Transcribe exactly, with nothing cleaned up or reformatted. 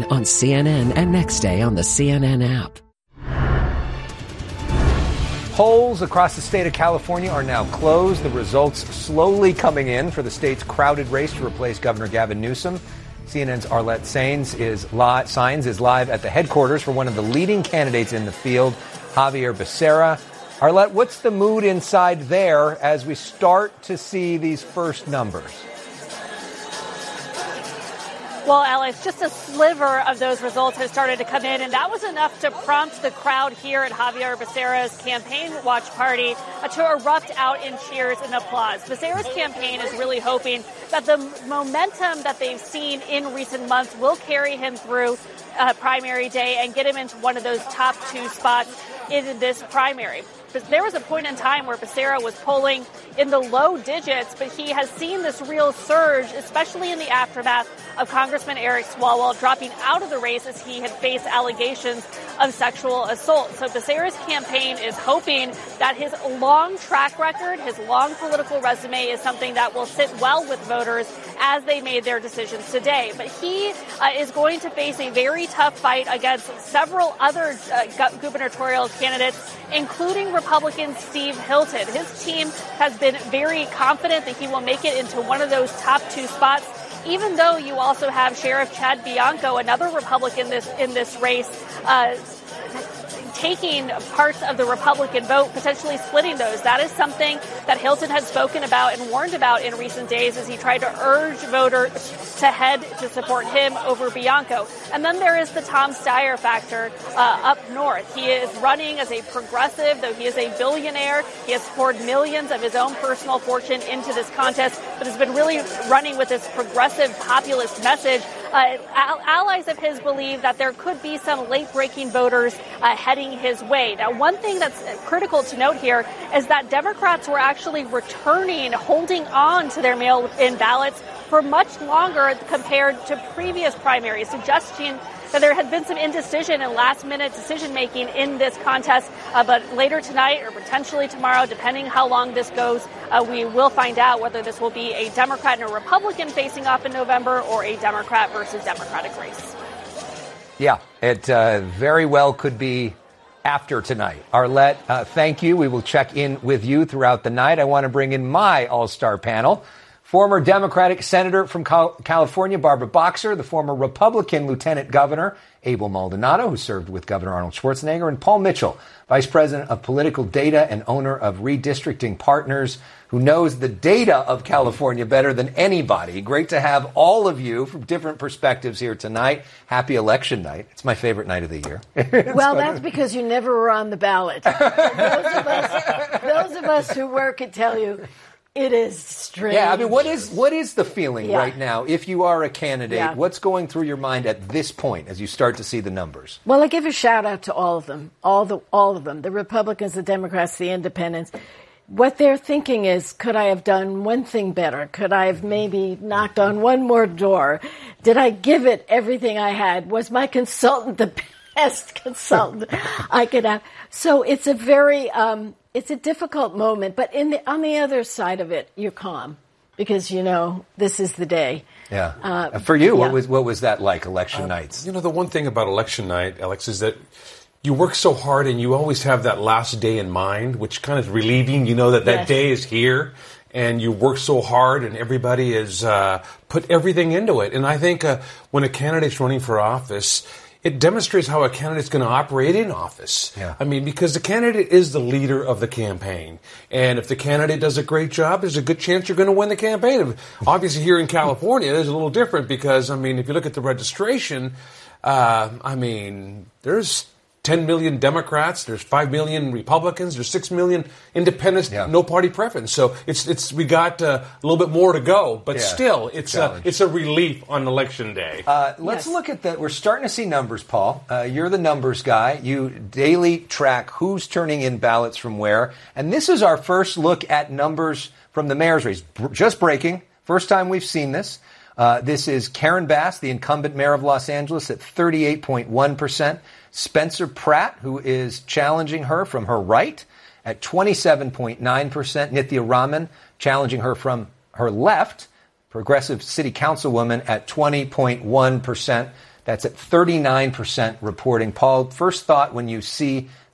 on C N N and next day on the C N N app. Polls across the state of California are now closed. The results slowly coming in for the state's crowded race to replace Governor Gavin Newsom. C N N's Arlette Saenz is live, Saenz is live at the headquarters for one of the leading candidates in the field, Xavier Becerra. Arlette, what's the mood inside there as we start to see these first numbers? Well, Alex, just a sliver of those results has started to come in, and that was enough to prompt the crowd here at Xavier Becerra's campaign watch party uh, to erupt out in cheers and applause. Becerra's campaign is really hoping that the momentum that they've seen in recent months will carry him through uh, primary day and get him into one of those top two spots in this primary. There was a point in time where Becerra was polling in the low digits, but he has seen this real surge, especially in the aftermath of Congressman Eric Swalwell dropping out of the race as he had faced allegations of sexual assault. So Becerra's campaign is hoping that his long track record, his long political resume is something that will sit well with voters as they made their decisions today. But he uh, is going to face a very tough fight against several other uh, gubernatorial candidates, including Republican Steve Hilton. His team has been very confident that he will make it into one of those top two spots, even though you also have Sheriff Chad Bianco, another Republican this, in this race, uh, taking parts of the Republican vote, potentially splitting those. That is something that Hilton has spoken about and warned about in recent days as he tried to urge voters to head to support him over Bianco. And then there is the Tom Steyer factor uh, up north. He is running as a progressive, though he is a billionaire. He has poured millions of his own personal fortune into this contest, but has been really running with this progressive populist message. Uh, allies of his believe that there could be some late-breaking voters uh, heading his way. Now, one thing that's critical to note here is that Democrats were actually returning, holding on to their mail-in ballots for much longer compared to previous primaries, suggesting that there had been some indecision and last-minute decision-making in this contest. Uh, but later tonight or potentially tomorrow, depending how long this goes, uh, we will find out whether this will be a Democrat and a Republican facing off in November or a Democrat versus Democratic race. Yeah, it uh, very well could be after tonight. Arlette, uh, thank you. We will check in with you throughout the night. I want to bring in my all-star panel. Former Democratic Senator from California, Barbara Boxer, the former Republican Lieutenant Governor, Abel Maldonado, who served with Governor Arnold Schwarzenegger, and Paul Mitchell, Vice President of Political Data and owner of Redistricting Partners, who knows the data of California better than anybody. Great to have all of you from different perspectives here tonight. Happy election night. It's my favorite night of the year. Well, that's because you never were on the ballot. those, of us, those of us who work can tell you, it is strange. Yeah, I mean, what is what is the feeling yeah. right now? If you are a candidate, yeah. what's going through your mind at this point as you start to see the numbers? Well, I give a shout out to all of them, all the all of them, the Republicans, the Democrats, the Independents. What they're thinking is, could I have done one thing better? Could I have maybe knocked on one more door? Did I give it everything I had? Was my consultant the best consultant I could have? So it's a very um, It's a difficult moment, but in the, on the other side of it, you're calm because, you know, this is the day. Yeah. Uh, For you, yeah. what was what was that like, election uh, nights? You know, the one thing about election night, Alex, is that you work so hard and you always have that last day in mind, which kind of relieving. You know that that yes. day is here and you work so hard and everybody has uh, put everything into it. And I think uh, when a candidate's running for office, it demonstrates how a candidate's going to operate in office. Yeah. I mean, because the candidate is the leader of the campaign. And if the candidate does a great job, there's a good chance you're going to win the campaign. Obviously, here in California, it's a little different because, I mean, if you look at the registration, uh, I mean, there's ten million Democrats, there's five million Republicans, there's six million independents, yeah. no party preference. So it's it's we got uh, a little bit more to go, but yeah. still, it's a, it's a relief on election day. Uh, let's yes. look at the. We're starting to see numbers, Paul. Uh, you're the numbers guy. You daily track who's turning in ballots from where, and this is our first look at numbers from the mayor's race. Just breaking, first time we've seen this. Uh, this is Karen Bass, the incumbent mayor of Los Angeles, at thirty-eight point one percent. Spencer Pratt, who is challenging her from her right, at twenty-seven point nine percent. Nithya Raman challenging her from her left. Progressive city councilwoman at twenty point one percent. That's at thirty-nine percent reporting. Paul, first thought when you see